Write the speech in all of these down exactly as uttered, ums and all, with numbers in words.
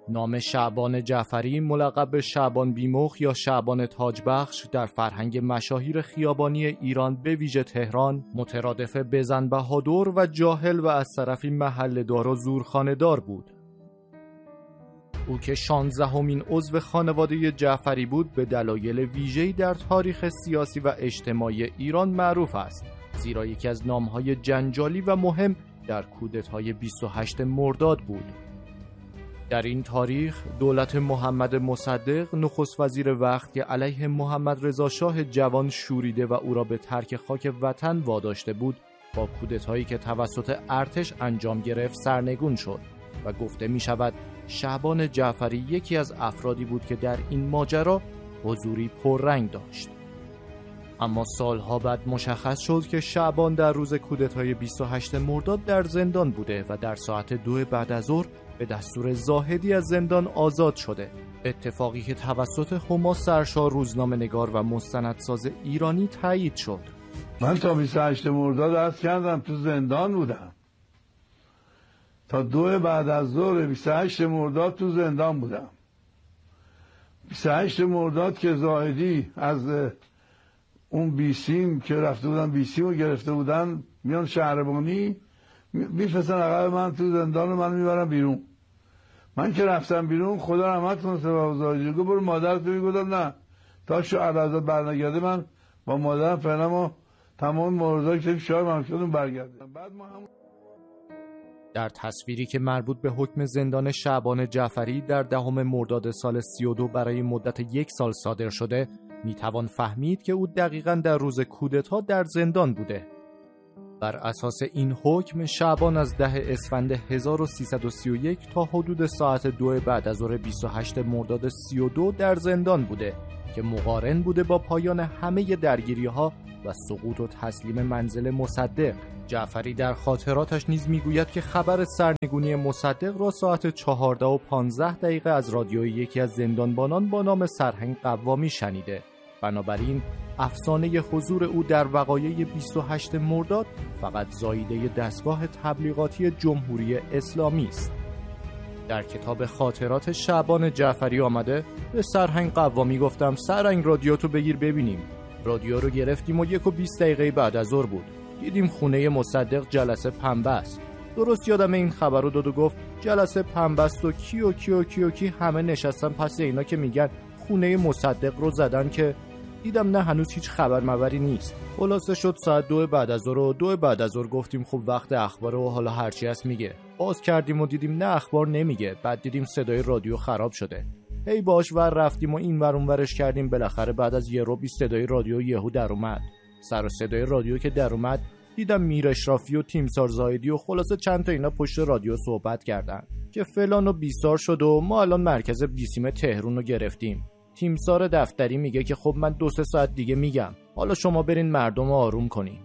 نام شعبان جعفری ملقب به شعبان بیمخ یا شعبان تاجبخش در فرهنگ مشاهیر خیابانی ایران به ویژه تهران مترادف بزن بهادر و جاهل و از طرفی محله‌دار و زورخانه‌دار بود. او که شانزدهمین عضو خانواده جعفری بود به دلایل ویژه‌ای در تاریخ سیاسی و اجتماعی ایران معروف است، زیرا یکی از نام‌های جنجالی و مهم در کودتای بیست و هشتم مرداد بود. در این تاریخ دولت محمد مصدق نخست وزیر وقت که علیه محمد رضا شاه جوان شوریده و او را به ترک خاک وطن واداشته بود، با کودتایی که توسط ارتش انجام گرفت سرنگون شد و گفته می شود شعبان جعفری یکی از افرادی بود که در این ماجرا حضوری پررنگ داشت. اما سالها بعد مشخص شد که شعبان در روز کودتای بیست و هشتم مرداد در زندان بوده و در ساعت دو بعد از ظهر به دستور زاهدی از زندان آزاد شده. اتفاقی که توسط هما سرشار روزنامه‌نگار و مستندساز ایرانی تایید شد. من تا بیست و هشتم مرداد عرض کردم تو زندان بودم. تا دو بعد از ظهر بیست و هشتم مرداد تو زندان بودم. بیست و هشتم مرداد که زاهدی از اون بیسیم که رفته بودن بیسیم رو گرفته بودن میان شهربانی میفرستن عقب من تو زندان رو من میبرم بیرون. من که رفتم بیرون خدا رحمت کنه سبب زاهدی گفت برو مادرت رو بگم نه تا شو علازت برنگرده من با مادرم فعلا ما تمام موردهایی که شاید ممکنون برگرده. بعد ما هم در تصویری که مربوط به حکم زندان شعبان جعفری در دهم مرداد سال سی و دو برای مدت یک سال صادر شده میتوان فهمید که او دقیقاً در روز کودتا در زندان بوده. بر اساس این حکم شعبان از ده اسفند هزار و سیصد و سی و یک تا حدود ساعت دو بعد از ظهر بیست و هشتم مرداد سی و دو در زندان بوده که مقارن بوده با پایان همه درگیری‌ها و سقوط و تسلیم منزل مصدق. جعفری در خاطراتش نیز میگوید که خبر سرنگونی مصدق را ساعت چهارده و پانزده دقیقه از رادیوی یکی از زندانبانان با نام سرهنگ قوامی شنیده. بنابراین افسانه حضور او در وقایع بیست و هشتم مرداد فقط زاییده دستگاه تبلیغاتی جمهوری اسلامی است. در کتاب خاطرات شعبان جعفری آمده به سرهنگ قوامی گفتم سرهنگ رادیو تو بگیر ببینیم. رادیو رو گرفتیم و یک و بیست دقیقه بعد از ظهر بود. دیدیم خونه مصدق جلسه پنبه است. درست یادم این خبر رو داد و گفت جلسه پنبه است و کی و کی و کی و کی همه نشستن پس اینا که میگن خونه مصدق رو زدن که دیدم نه هنوز هیچ خبر مبری نیست. خلاصه شد ساعت دو بعد از ظهر و دو بعد از ظهر گفتیم خب وقت اخبار و حالا هرچی هست میگه. باز کردیم و دیدیم نه اخبار نمیگه. بعد دیدیم صدای رادیو خراب شده. هی باش ور رفتیم و این ور اون ورش کردیم. بالاخره بعد از یه رو بی صدای رادیو یهو در اومد. سر و صدای رادیو که در اومد دیدم میر اشرافی و تیمسار زاهدی و خلاصه چند تا اینا پشت رادیو صحبت کردن که فلان و بیسار شد و ما الان مرکز بیسیم تهران رو گرفتیم. تیمسار دفتری میگه که خب من دو سه ساعت دیگه میگم، حالا شما برین مردم رو آروم کنین.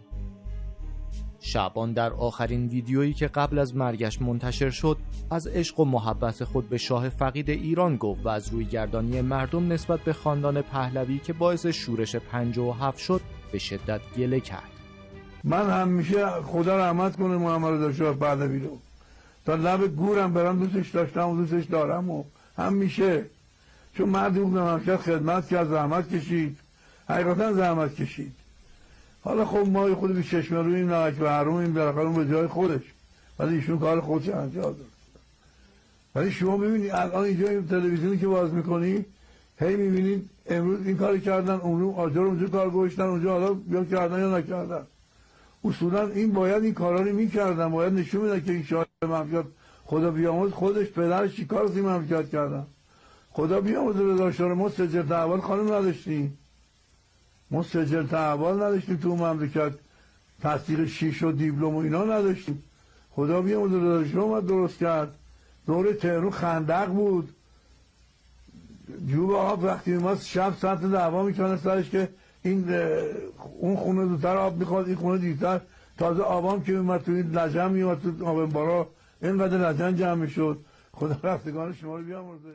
شعبان در آخرین ویدیویی که قبل از مرگش منتشر شد از عشق و محبت خود به شاه فقید ایران گفت و از روی گردانی مردم نسبت به خاندان پهلوی که باعث شورش پنجاه و هفت شد به شدت گله کرد. من همیشه خدا رحمت کنه محمد رضا شاه پهلوی رو، تا لب گورم برام دوستش داشتم و دوستش دارم و همیشه، چون مردی بود مملکت خدمت کرد، زحمت کشید، حقیقتا زحمت کشید. حالا خب ما خود به چشم رویم نمک و حرومیم بالاخره اون به جای خودش، ولی ایشون کار خودش انجام داد. ولی شما ببینید الان اینجا این تلویزیونی که باز میکنی هی میبینید امروز این کاری کردن، اون آجر اونجا کار گوشتن، اونجا حالا یا کردن یا نکردن. اصولا این باید این کارا رو میکردن، باید نشون میدن که این شاه مملکت خدا بیامرز خودش پدرش چیکار از این مملکت کردن. خدا بیامرز رضا شاه، ما سجل احوال خانم نداشتیم، ما سجل احوال نداشتیم تو مملکت، تصدیق شیش و دیپلم و اینا نداشتیم. خدا بیامرز رضا شاه اومد درست کرد. دور تهران خندق بود، جوب آب وقتی اومد شب سطح دعوا میکنه سرش که این اون خونه زودتر آب میخواد، این خونه دیرتر. تازه آبام که اومد تو این لجن میومد تو آب بارا، اینقدر لجن جمع میشد. خدا رفتگان شما رو بیامرزه.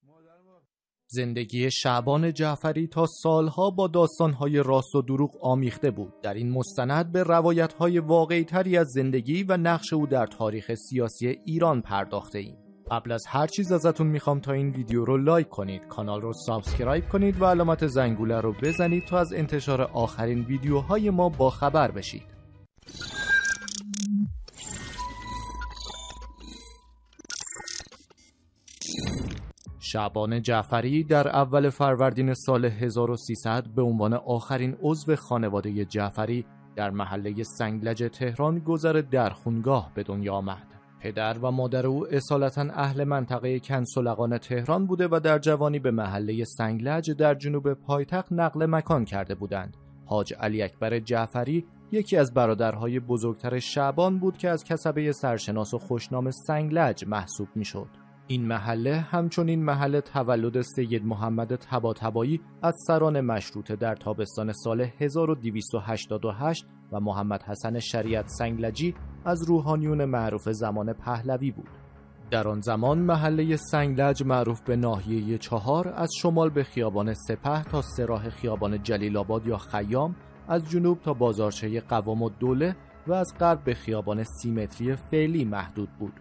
زندگی شعبان جعفری تا سالها با داستانهای راست و دروغ آمیخته بود. در این مستند به روایتهای واقعی تری از زندگی و نقش او در تاریخ سیاسی ایران پرداخته ایم. قبل از هر چیز ازتون میخوام تا این ویدیو رو لایک کنید، کانال رو سابسکرایب کنید و علامت زنگوله رو بزنید تا از انتشار آخرین ویدیوهای ما با خبر بشید. شعبان جعفری در اول فروردین سال هزار و سیصد به عنوان آخرین عضو خانواده جعفری در محله سنگلج تهران گذر در خونگاه به دنیا آمد. پدر و مادر او اصالتاً اهل منطقه کنسولقان تهران بوده و در جوانی به محله سنگلج در جنوب پایتخت نقل مکان کرده بودند. حاج علی اکبر جعفری یکی از برادرهای بزرگتر شعبان بود که از کسبه سرشناس و خوشنام سنگلج محسوب میشد. این محله همچنین محل تولد سید محمد طباطبایی از سران مشروطه در تابستان سال هزار و دویست و هشتاد و هشت و محمد حسن شریعت سنگلجی از روحانیون معروف زمان پهلوی بود. در آن زمان محله سنگلج معروف به ناحیه چهار از شمال به خیابان سپه تا سراح خیابان جلیل آباد یا خیام، از جنوب تا بازارچه قوام الدوله و از غرب به خیابان سیمتری فعلی محدود بود.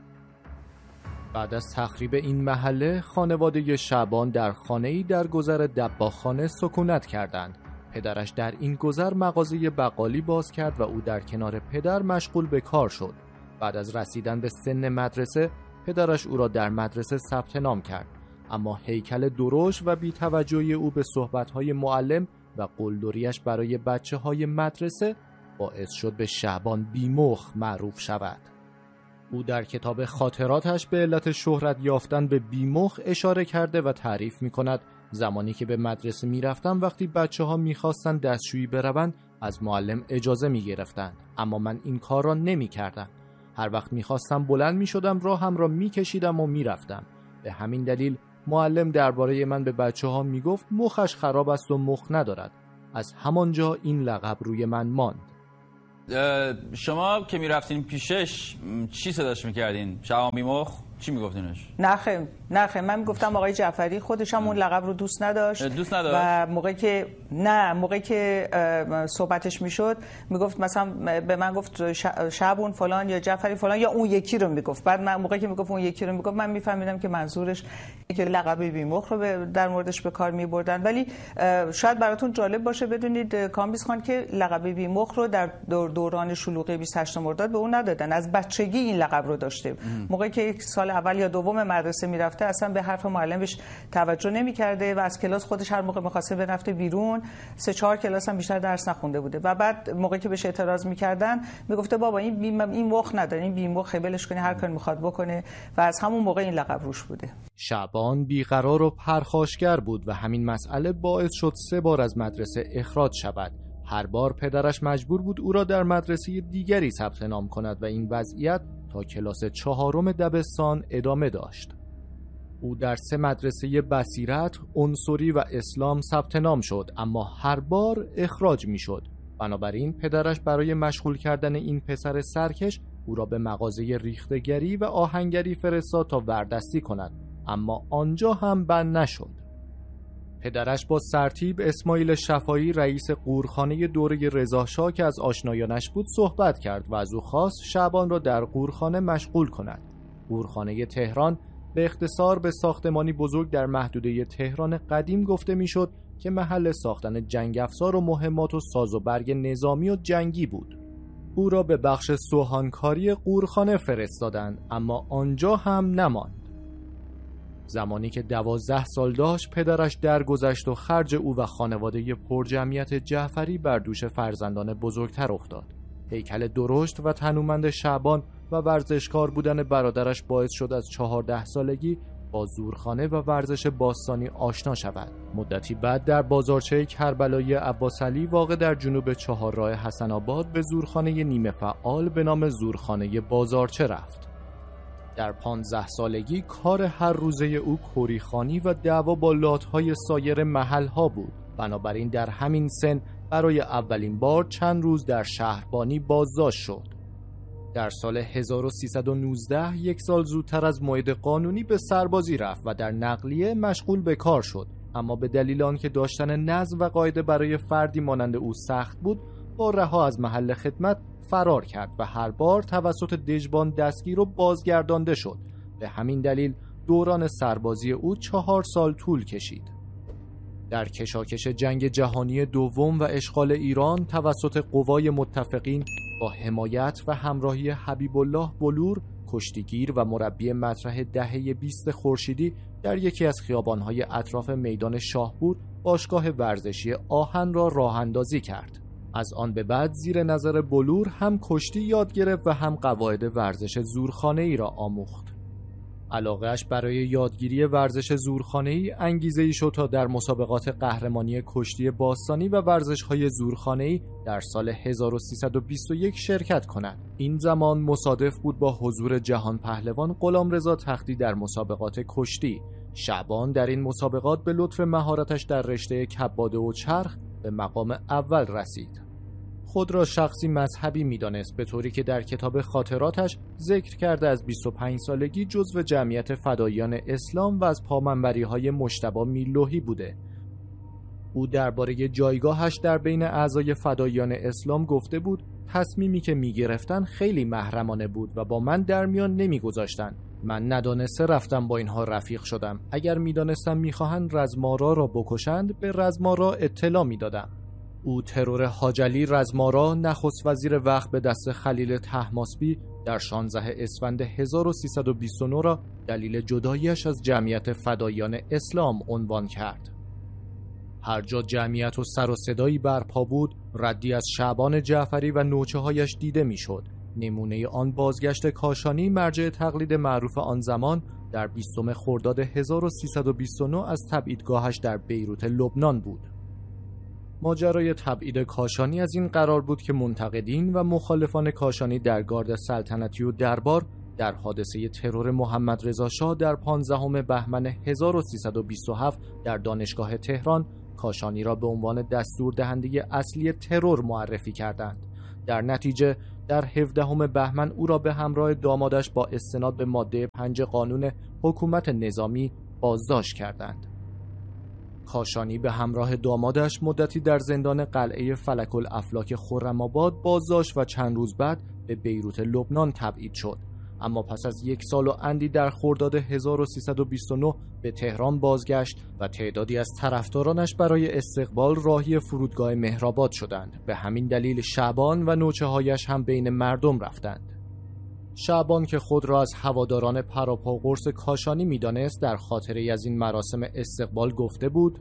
بعد از تخریب این محله، خانواده شعبان در خانه‌ای در گذر دباغخانه سکونت کردند. پدرش در این گذر مغازه بقالی باز کرد و او در کنار پدر مشغول به کار شد. بعد از رسیدن به سن مدرسه، پدرش او را در مدرسه ثبت نام کرد، اما هیکل درشت و بی‌توجهی او به صحبت‌های معلم و قلدری‌اش برای بچه‌های مدرسه باعث شد به شعبان بیمخ معروف شود. او در کتاب خاطراتش به علت شهرت یافتن به بیمخ اشاره کرده و تعریف می کند زمانی که به مدرسه می رفتم وقتی بچه ها می خواستن دستشویی بروند از معلم اجازه می گرفتند، اما من این کار را نمی کردم. هر وقت می خواستم بلند می شدم راهم را می کشیدم و می رفتم. به همین دلیل معلم درباره من به بچه ها می گفت مخش خراب است و مخ ندارد. از همانجا این لقب روی من ماند. شما که میرفتین پیشش چی صداش میکردین؟ شعبان بیمخ؟ چی میگفتینش؟ نخه نخه من میگفتم آقای جعفری. خودش هم اون لقب رو دوست نداشت. دوست نداشت و موقعی که نه موقعی که صحبتش میشد میگفت مثلا به من گفت شعبون فلان یا جعفری فلان یا اون یکی رو میگفت. بعد من موقعی که میگفت اون یکی رو میگفت من میفهمیدم که منظورش که لقب بیمخ رو در موردش به کار میبردن. ولی شاید براتون جالب باشه بدونید کامبیز خان که لقب بیمخ رو در دوران شلوغی بیست و هشتم مرداد به اون ندادن. از بچگی این لقب رو داشته. موقعی که سال اول یا دوم مدرسه میرفته اصلا به حرف معلمش توجه نمی‌کرده و از کلاس خودش هر موقع می‌خواسته برفته بیرون، سه چهار کلاس هم بیشتر درس نخونده بوده و بعد موقعی که بهش اعتراض می‌کردن میگفته بابا این بیم این مخ نداره، این بیمخ خبلش کنه هر کاری می‌خواد بکنه و از همون موقع این لقب روش بوده. شعبان بیقرار و پرخاشگر بود و همین مسئله باعث شد سه بار از مدرسه اخراج شود. هر بار پدرش مجبور بود او را در مدرسه دیگری ثبت نام کند و این وضعیت تا کلاس چهارم دبستان ادامه داشت. او در سه مدرسه بصیرت، عنصری و اسلام ثبت نام شد، اما هر بار اخراج می شد. بنابراین پدرش برای مشغول کردن این پسر سرکش او را به مغازه ریختگری و آهنگری فرستاد تا وردستی کند، اما آنجا هم بند نشد. پدرش با سرتیپ اسماعیل شفایی رئیس قورخانه دوره رضاشاه که از آشنایانش بود صحبت کرد و از او خواست شعبان را در قورخانه مشغول کند. قورخانه تهران به اختصار به ساختمانی بزرگ در محدوده تهران قدیم گفته میشد که محل ساختن جنگ افزار و مهمات و ساز و برگ نظامی و جنگی بود. او را به بخش سوهانکاری قورخانه فرستادند، اما آنجا هم نماند. زمانی که دوازده سال داشت پدرش درگذشت و خرج او و خانواده پرجمعیت جعفری بر دوش فرزندان بزرگتر افتاد. هیکل درشت و تنومند شعبان و ورزشکار بودن برادرش باعث شد از چهارده سالگی با زورخانه و ورزش باستانی آشنا شود. مدتی بعد در بازارچه کربلایی عباس علی واقع در جنوب چهارراه حسن آباد به زورخانه نیمه فعال به نام زورخانه بازارچه رفت. در پانزده سالگی کار هر روزه او کوریخانی و دعوا با لات‌های سایر محل‌ها بود. بنابراین در همین سن برای اولین بار چند روز در شهربانی بازداشت شد. در سال هزار و سیصد و نوزده، یک سال زودتر از موعد قانونی به سربازی رفت و در نقلیه مشغول به کار شد، اما به دلیل آنکه داشتن نظم و قاعده برای فردی مانند او سخت بود، با رها از محل خدمت فرار کرد و هر بار توسط دژبان دستگیر و بازگردانده شد. به همین دلیل دوران سربازی او چهار سال طول کشید. در کشاکش جنگ جهانی دوم و اشغال ایران توسط قوای متفقین با حمایت و همراهی حبیب الله بلور، کشتیگیر و مربی مطرح دهه بیست خورشیدی، در یکی از خیابان‌های اطراف میدان شاهپور باشگاه ورزشی آهن را راه اندازی کرد. از آن به بعد زیر نظر بلور هم کشتی یاد گرفت و هم قواعد ورزش زورخانه‌ای را آموخت. علاقه‌اش برای یادگیری ورزش زورخانه‌ای انگیزه‌ای شد تا در مسابقات قهرمانی کشتی باستانی و ورزش‌های زورخانه‌ای در سال هزار و سیصد و بیست و یک شرکت کند. این زمان مصادف بود با حضور جهان پهلوان غلامرضا تختی در مسابقات کشتی. شعبان در این مسابقات به لطف مهارتش در رشته کباده و چرخ به مقام اول رسید. خود را شخصی مذهبی می‌دانست، به طوری که در کتاب خاطراتش ذکر کرده از بیست و پنج سالگی جزو جمعیت فداییان اسلام و از پامنبری‌های مجتبی میرلوحی بوده. او درباره جایگاهش در بین اعضای فداییان اسلام گفته بود: تصمیمی که می‌گرفتن خیلی محرمانه بود و با من در میان نمی‌گذاشتن. من ندانسته رفتم با اینها رفیق شدم. اگر می‌دانستم می‌خواهند رزمارا را بکشند، به رزمارا اطلاع می‌دادم. او ترور حاج علی رزمارا، نخست وزیر وقت به دست خلیل طهماسبی، در شانزده اسفند هزار و سیصد و بیست و نه را دلیل جداییش از جمعیت فداییان اسلام عنوان کرد. هر جا جمعیت و سر و صدایی برپا بود، ردی از شعبان جعفری و نوچه‌هایش دیده می‌شد. نمونه آن بازگشت کاشانی، مرجع تقلید معروف آن زمان، در بیستم خرداد هزار و سیصد و بیست و نه از تبعیدگاهش در بیروت لبنان بود. ماجرای تبعید کاشانی از این قرار بود که منتقدین و مخالفان کاشانی در گارد سلطنتی و دربار در حادثه ترور محمد رضا شاه در پانزدهم بهمن هزار و سیصد و بیست و هفت در دانشگاه تهران کاشانی را به عنوان دستور دهنده اصلی ترور معرفی کردند. در نتیجه در هفدهم بهمن او را به همراه دامادش با استناد به ماده پنج قانون حکومت نظامی بازداشت کردند. کاشانی به همراه دامادش مدتی در زندان قلعه فلک الافلاک خرم‌آباد بازداشت و چند روز بعد به بیروت لبنان تبعید شد. اما پس از یک سال و اندی در خرداد هزار و سیصد و بیست و نه به تهران بازگشت و تعدادی از طرفدارانش برای استقبال راهی فرودگاه مهرآباد شدند. به همین دلیل شعبان و نوچه‌هایش هم بین مردم رفتند. شعبان که خود را از هواداران پراپا قرص کاشانی می‌دانست، در خاطره از این مراسم استقبال گفته بود: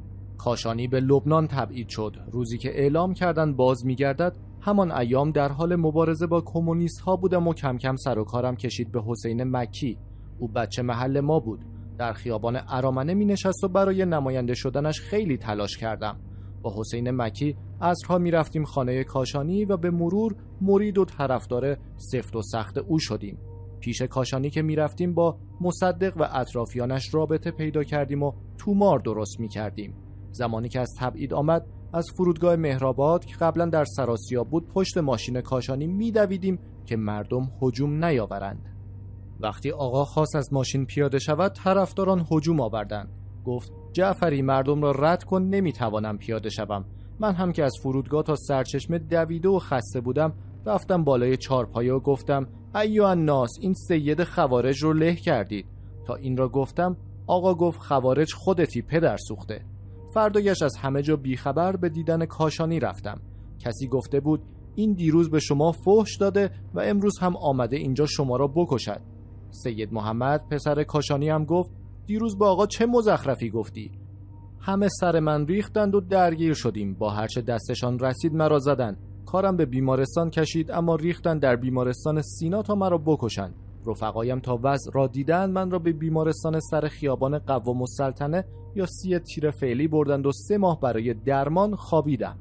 کاشانی به لبنان تبعید شد. روزی که اعلام کردند باز می‌گردد، همان ایام در حال مبارزه با کمونیست ها بودم و کم کم سر و کارم کشید به حسین مکی. او بچه محل ما بود. در خیابان ارامنه می نشست و برای نماینده شدنش خیلی تلاش کردم. با حسین مکی عصرها می رفتیم خانه کاشانی و به مرور مرید و طرفدار سفت و سخت او شدیم. پیش کاشانی که می رفتیم با مصدق و اطرافیانش رابطه پیدا کردیم و تومار درست می کردیم. زمانی که از تبعید آمد، از فرودگاه مهرآباد که قبلا در سراسیاب بود پشت ماشین کاشانی می‌دویدیم که مردم هجوم نیاورند. وقتی آقا خواست از ماشین پیاده شود، طرفداران هجوم آوردند. گفت: جعفری مردم را رد کن، نمیتوانم پیاده شوم. من هم که از فرودگاه تا سرچشمه دویده و خسته بودم، رفتم بالای چهارپایه و گفتم: ایها الناس، این سید خوارج رو له کردید. تا این را گفتم، آقا گفت: خوارج خودتی پدر سوخته. فردایش از همه جا بیخبر به دیدن کاشانی رفتم. کسی گفته بود این دیروز به شما فحش داده و امروز هم آمده اینجا شما را بکشد. سید محمد پسر کاشانی هم گفت: دیروز با آقا چه مزخرفی گفتی؟ همه سر من ریختند و درگیر شدیم. با هرچه دستشان رسید مرا زدند. کارم به بیمارستان کشید، اما ریختند در بیمارستان سینا تا مرا بکشند. رفقایم تا وضع را دیدند من را به بیمارستان سر خیابان قوام السلطنه یا سی تیر فعلی بردند و سه ماه برای درمان خوابیدم.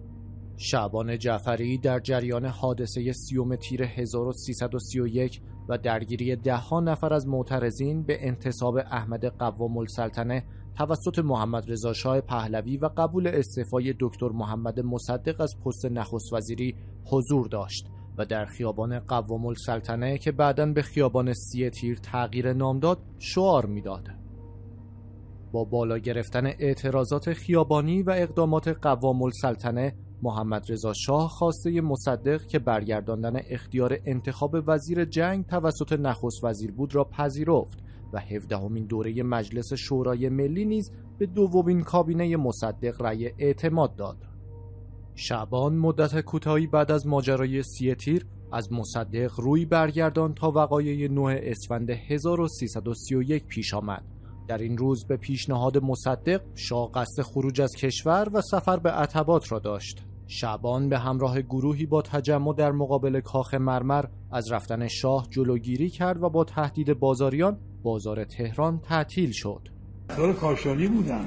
شعبان جعفری در جریان حادثه سیوم تیر هزار و سیصد و سی و یک و درگیری ده ها نفر از معترضین به انتصاب احمد قوام السلطنه توسط محمد رضا شاه پهلوی و قبول استعفای دکتر محمد مصدق از پست نخست وزیری حضور داشت و در خیابان قوام السلطنه که بعداً به خیابان سی تیر تغییر نام داد شعار میداد. با بالا گرفتن اعتراضات خیابانی و اقدامات قوام السلطنه، محمد رضا شاه خواسته مصدق که برگرداندن اختیار انتخاب وزیر جنگ توسط نخست وزیر بود را پذیرفت و هفدهمین دوره مجلس شورای ملی نیز به دومین کابینه مصدق رأی اعتماد داد. شعبان مدت کوتاهی بعد از ماجرای سی تیر از مصدق روی برگردان تا وقایع نه اسفند هزار و سیصد و سی و یک پیش آمد. در این روز به پیشنهاد مصدق شاه قصد خروج از کشور و سفر به عتبات را داشت. شعبان به همراه گروهی با تجمع در مقابل کاخ مرمر از رفتن شاه جلوگیری کرد و با تهدید بازاریان بازار تهران تعطیل شد. سال کاشانی بودن.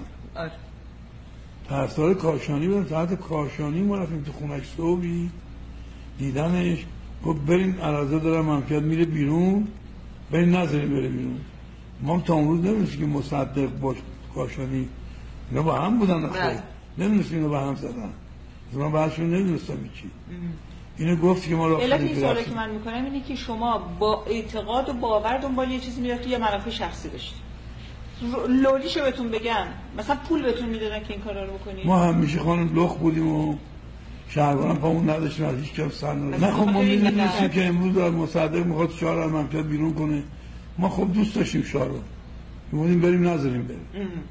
طرفدار کاشانی بودن، تحت کاشانی ما رفتیم تو خونش صبحی دیدنش، گفت بریم عرضه دارم ممکن میره بیرون، بریم نذاریم بره بیرون. ما تا اون روز نمیدونستیم که مصدق با کاشانی اینا با هم بودن، خب نمیدونستیم اینا با هم زدن، من بعدشون نمیدونستم چی. اینو گفت که ما را علت این سوالی که من میکنم اینه که شما با اعتقاد و باور دنبال یه چیزی میرفتی یا منافع شخصی داشتی. لولیشو بهتون بگم مثلا پول بهتون میدادن که این کارا رو بکنید؟ ما همیشه خانم لخ بودیم و شهربانم پامون نداشتیم از هیچ کس سر نداشتیم. نه خب ما میدونستیم که امروز در مصدق میخواد شاه رو مملکت بیرون کنه، ما خب دوست داشتیم شاه رو، میگفتیم بریم نذاریم بریم،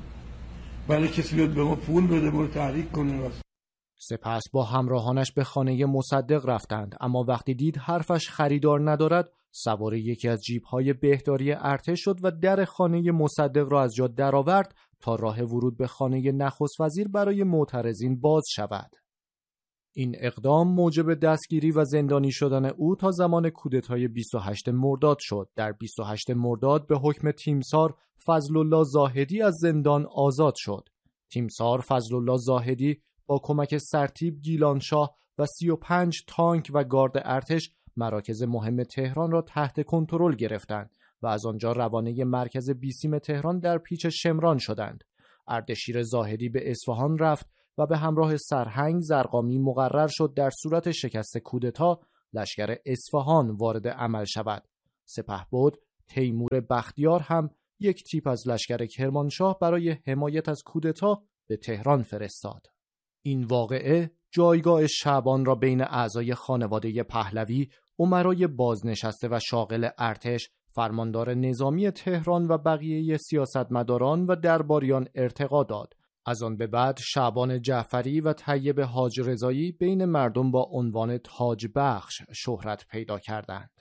ولی کسی بیاد به ما پول بده ما رو تحریک کنه. سپس با همراهانش به خانه مصدق رفتند، اما وقتی دید حرفش خریدار ندارد سوار یکی از جیب‌های بهداری ارتش شد و در خانه مصدق را از جا درآورد تا راه ورود به خانه نخست وزیر برای معترضین باز شود. این اقدام موجب دستگیری و زندانی شدن او تا زمان کودتای بیست و هشتم مرداد شد. در بیست و هشتم مرداد به حکم تیمسار فضلالله زاهدی از زندان آزاد شد. تیمسار فضلالله زاهدی با کمک سرتیپ گیلانشاه و سی و پنج تانک و گارد ارتش مراکز مهم تهران را تحت کنترل گرفتند و از آنجا روانه مرکز بیسیم تهران در پیچ شمران شدند. اردشیر زاهدی به اصفهان رفت و به همراه سرهنگ زرقامی مقرر شد در صورت شکست کودتا لشکر اصفهان وارد عمل شود. سپهبد تیمور بختیار هم یک تیپ از لشکر کرمانشاه برای حمایت از کودتا به تهران فرستاد. این واقعه جایگاه شعبان را بین اعضای خانواده پهلوی، امرای بازنشسته و شاغل ارتش، فرماندار نظامی تهران و بقیه سیاستمداران و درباریان ارتقا داد. از آن به بعد شعبان جعفری و طیب حاج رضایی بین مردم با عنوان تاج بخش شهرت پیدا کردند.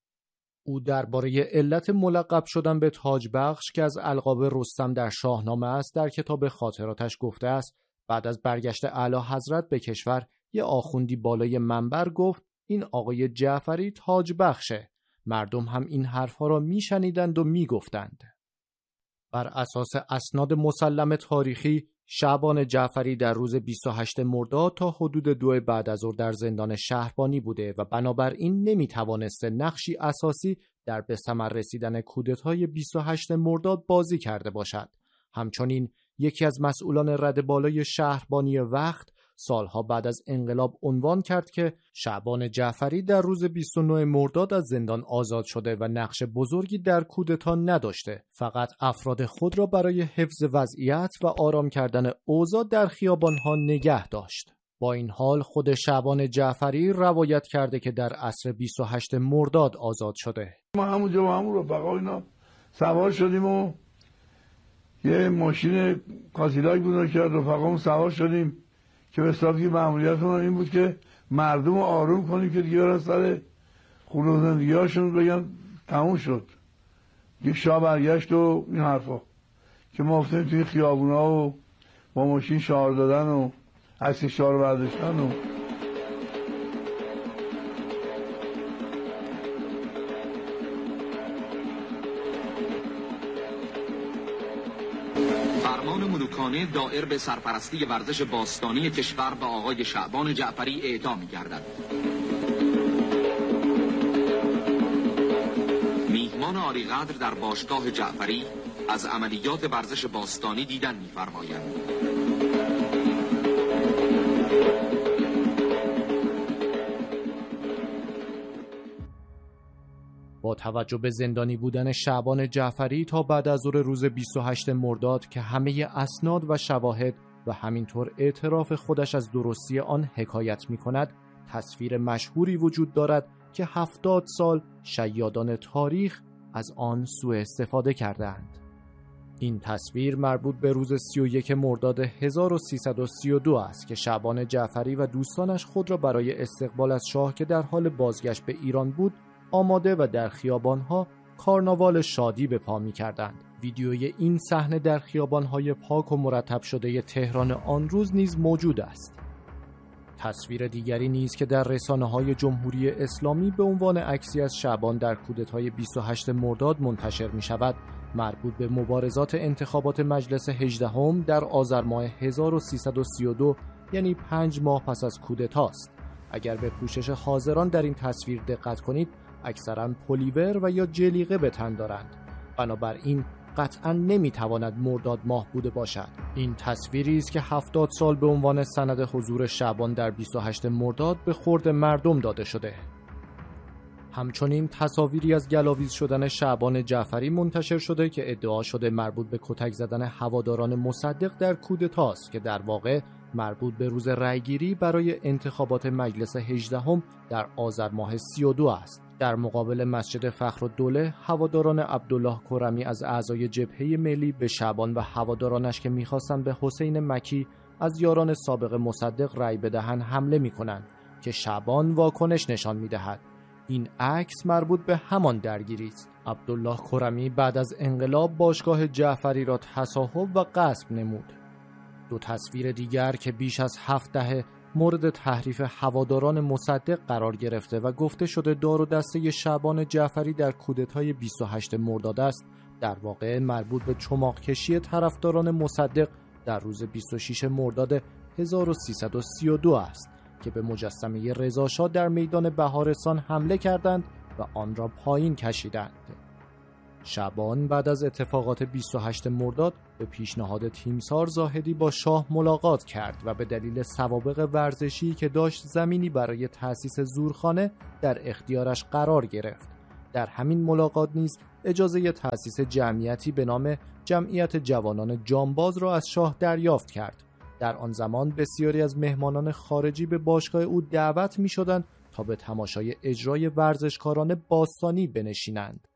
او درباره علت ملقب شدن به تاج بخش که از القاب رستم در شاهنامه است در کتاب خاطراتش گفته است بعد از برگشت اعلی حضرت به کشور یه آخوندی بالای منبر گفت این آقای جعفری تاج بخشه. مردم هم این حرفها را می شنیدند و می گفتند. بر اساس اسناد مسلم تاریخی شعبان جعفری در روز بیست و هشتم مرداد تا حدود دو بعد از ظهر در زندان شهربانی بوده و بنابراین نمی توانسته نقشی اساسی در به ثمر رسیدن کودتای بیست و هشتم مرداد بازی کرده باشد. همچنین یکی از مسئولان رده بالای شهربانی وقت سالها بعد از انقلاب عنوان کرد که شعبان جعفری در روز بیست و نهم مرداد از زندان آزاد شده و نقش بزرگی در کودتا نداشته، فقط افراد خود را برای حفظ وضعیت و آرام کردن اوضاع در خیابانها نگه داشت. با این حال خود شعبان جعفری روایت کرده که در عصر بیست و هشتم مرداد آزاد شده. ما همونجا با همون رفقا اینا سوار شدیم و یه ماشین کاسیلاک بود که رفقامون سوار شدیم که به حسابی مأموریتمون این بود که مردم رو آروم کنیم که دیگه برن سر خونه و زندگی‌هاشون بگن تموم شد، یه شاه برگشت و این حرفا که ما افتادیم توی خیابونا و با ماشین شعار دادن و عکس شعار برداشتن و ملوکانه دائر به سرپرستی ورزش باستانی کشور به آقای شعبان جعفری اعطا می‌گردد. میهمان عالی‌قدر در باشگاه جعفری از عملیات ورزش باستانی دیدن می‌فرمایند. با توجه به زندانی بودن شعبان جعفری تا بعد از ظهر روز بیست و هشتم مرداد که همه اسناد و شواهد و همینطور اعتراف خودش از درستی آن حکایت می کند، تصویر مشهوری وجود دارد که هفتاد سال شیادان تاریخ از آن سوء استفاده کردند. این تصویر مربوط به روز سی و یک مرداد هزار و سیصد و سی و دو است که شعبان جعفری و دوستانش خود را برای استقبال از شاه که در حال بازگشت به ایران بود آماده و در خیابانها کارناوال شادی به پا می کردند. ویدیوی این صحنه در خیابانهای پاک و مرتب شده تهران آن روز نیز موجود است. تصویر دیگری نیز که در رسانه‌های جمهوری اسلامی به عنوان عکسی از شعبان در کودتای بیست و هشتم مرداد منتشر می شود، مربوط به مبارزات انتخابات مجلس هجدهم در آذر ماه هزار و سیصد و سی و دو، یعنی پنج ماه پس از کودتاست. اگر به پوشش حاضران در این تصویر دقت کنید، اکثراً پلیور و یا جلیقه به تن دارند. بنابراین قطعاً نمیتواند مرداد ماه بوده باشد. این تصویری است که هفتاد سال به عنوان سند حضور شعبان در بیست و هشتم مرداد به خورد مردم داده شده. همچنین تصاویری از گلاویز شدن شعبان جعفری منتشر شده که ادعا شده مربوط به کتک زدن هواداران مصدق در کودتاست که در واقع مربوط به روز رأیگیری برای انتخابات مجلس هجدهم در آذر ماه سی و دو است. در مقابل مسجد فخرالدوله، هواداران عبدالله کرمی از اعضای جبهه ملی به شعبان و هوادارانش که می‌خواستند به حسین مکی از یاران سابق مصدق رأی بدهند حمله می‌کنند که شعبان واکنش نشان می‌دهد. این عکس مربوط به همان درگیری است. عبدالله کرمی بعد از انقلاب باشگاه جعفری را تصاحب و غصب نمود. دو تصویر دیگر که بیش از هفت دهه مورد تحریف هواداران مصدق قرار گرفته و گفته شده دار و دسته شعبان جعفری در کودتای بیست و هشتم مرداد است، در واقع مربوط به چماق کشی طرفداران مصدق در روز بیست و ششم مرداد هزار و سیصد و سی و دو است که به مجسمه رضا شاه در میدان بهارستان حمله کردند و آن را پایین کشیدند. شعبان بعد از اتفاقات بیست و هشتم مرداد به پیشنهاد تیمسار زاهدی با شاه ملاقات کرد و به دلیل سوابق ورزشی که داشت زمینی برای تأسیس زورخانه در اختیارش قرار گرفت. در همین ملاقات نیز اجازه تأسیس جمعیتی به نام جمعیت جوانان جانباز را از شاه دریافت کرد. در آن زمان بسیاری از مهمانان خارجی به باشگاه او دعوت می شدند تا به تماشای اجرای ورزشکاران باستانی بنشینند.